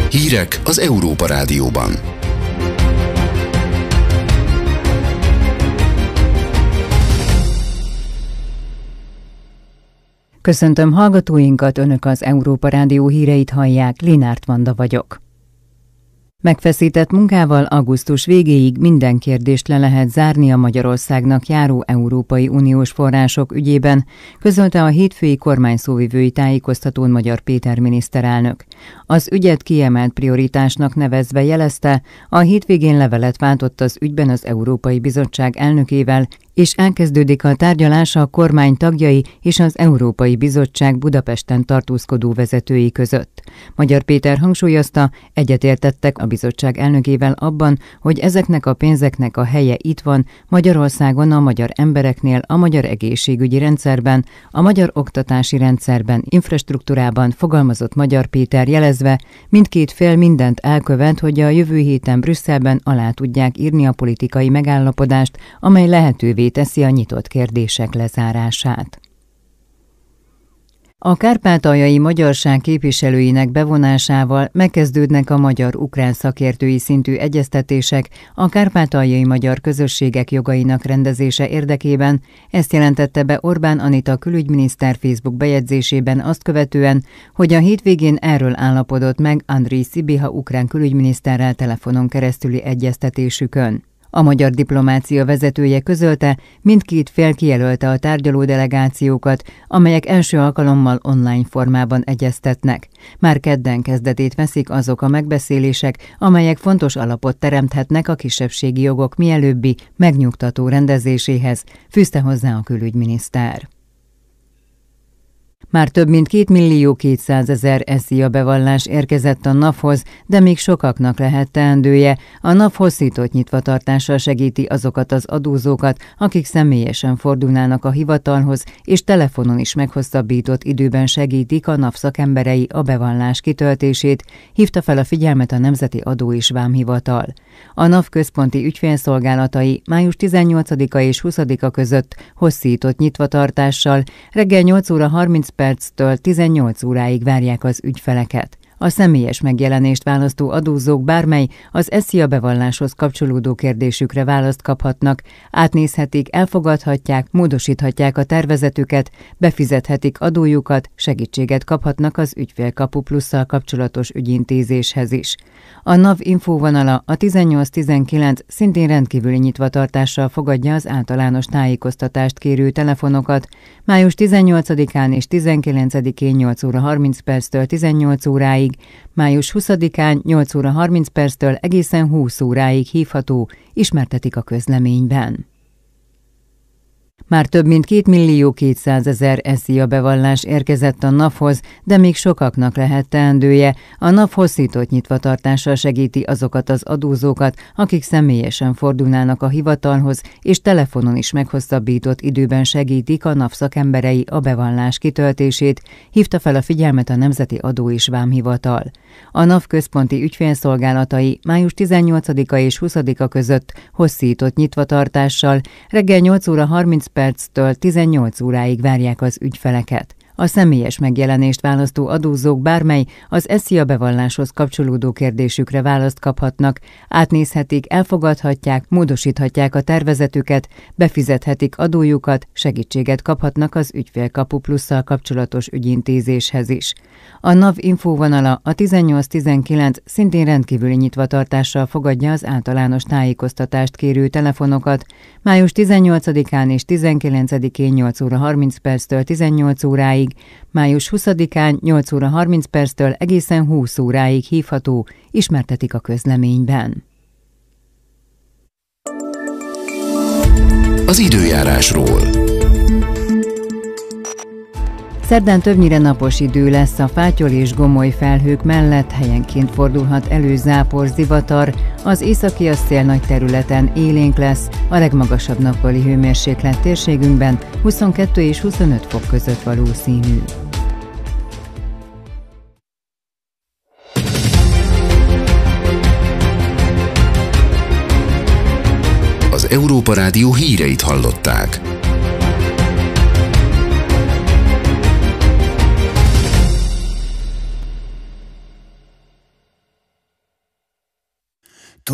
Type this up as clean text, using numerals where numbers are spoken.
Hírek az Európa Rádióban. Köszöntöm hallgatóinkat, Önök az Európa Rádió híreit hallják, Linárt Vanda vagyok. Megfeszített munkával augusztus végéig minden kérdést le lehet zárni a Magyarországnak járó Európai Uniós források ügyében, közölte a hétfői kormányszóvivői tájékoztatón Magyar Péter miniszterelnök. Az ügyet kiemelt prioritásnak nevezve jelezte, a hétvégén levelet váltott az ügyben az Európai Bizottság elnökével, és elkezdődik a tárgyalás a kormány tagjai és az Európai Bizottság Budapesten tartózkodó vezetői között. Magyar Péter hangsúlyozta, egyetértettek a bizottság elnökével abban, hogy ezeknek a pénzeknek a helye itt van, Magyarországon, a magyar embereknél, a magyar egészségügyi rendszerben, a magyar oktatási rendszerben, infrastruktúrában, fogalmazott Magyar Péter, jelezve, mindkét fél mindent elkövet, hogy a jövő héten Brüsszelben alá tudják írni a politikai megállapodást, amely lehetővé teszi a nyitott kérdések lezárását. A kárpátaljai magyarság képviselőinek bevonásával megkezdődnek a magyar-ukrán szakértői szintű egyeztetések a kárpátaljai magyar közösségek jogainak rendezése érdekében, ezt jelentette be Orbán Anita külügyminiszter Facebook bejegyzésében azt követően, hogy a hétvégén erről állapodott meg Andrii Sibiha ukrán külügyminiszterrel telefonon keresztüli egyeztetésükön. A magyar diplomácia vezetője közölte, mindkét fél kijelölte a tárgyaló delegációkat, amelyek első alkalommal online formában egyeztetnek. Már kedden kezdetét veszik azok a megbeszélések, amelyek fontos alapot teremthetnek a kisebbségi jogok mielőbbi, megnyugtató rendezéséhez, fűzte hozzá a külügyminiszter. Már több mint 2 200 000 SZIA bevallás érkezett a NAV-hoz, de még sokaknak lehet teendője. A NAV hosszított nyitvatartással segíti azokat az adózókat, akik személyesen fordulnának a hivatalhoz, és telefonon is meghosszabbított időben segítik a NAV szakemberei a bevallás kitöltését, hívta fel a figyelmet a Nemzeti Adó és Vámhivatal. A NAV központi ügyfélszolgálatai május 18-a és 20-a között hosszított nyitvatartással reggel 8 óra 30 perctől 18 óráig várják az ügyfeleket. A személyes megjelenést választó adózók bármely az SZIA bevalláshoz kapcsolódó kérdésükre választ kaphatnak, átnézhetik, elfogadhatják, módosíthatják a tervezetüket, befizethetik adójukat, segítséget kaphatnak az Ügyfélkapu Plusszal kapcsolatos ügyintézéshez is. A NAV infóvonala a 1819 szintén rendkívüli nyitvatartással fogadja az általános tájékoztatást kérő telefonokat, május 18-án és 19-én 8 óra 30 perctől 18 óráig, május 20-án 8 óra 30 perctől egészen 20 óráig hívható, ismertetik a közleményben. Már több mint 2 200 000 SZIA bevallás érkezett a NAV-hoz, de még sokaknak lehet teendője. A NAV hosszított nyitvatartással segíti azokat az adózókat, akik személyesen fordulnának a hivatalhoz, és telefonon is meghosszabbított időben segítik a NAV szakemberei a bevallás kitöltését, hívta fel a figyelmet a Nemzeti Adó és Vámhivatal. A NAV központi ügyfélszolgálatai május 18-a és 20-a között hosszított nyitvatartással reggel 8 óra 30 perctől 18 óráig várják az ügyfeleket. A személyes megjelenést választó adózók bármely az SZIA bevalláshoz kapcsolódó kérdésükre választ kaphatnak, átnézhetik, elfogadhatják, módosíthatják a tervezetüket, befizethetik adójukat, segítséget kaphatnak az Ügyfélkapu Plusszal kapcsolatos ügyintézéshez is. A NAV infóvonala a 1819 szintén rendkívüli nyitvatartással fogadja az általános tájékoztatást kérő telefonokat, május 18-án és 19-én 8 óra 30 perctől 18 óráig, május 20-án 8 óra 30 perctől egészen 20 óráig hívható, ismertetik a közleményben. Az időjárásról. Szerdán többnyire napos idő lesz, a fátyol és gomoly felhők mellett helyenként fordulhat elő zápor, zivatar, az északi szél nagy területen élénk lesz, a legmagasabb nappali hőmérséklet térségünkben 22 és 25 fok között valószínű. Az Európa Rádió híreit hallották.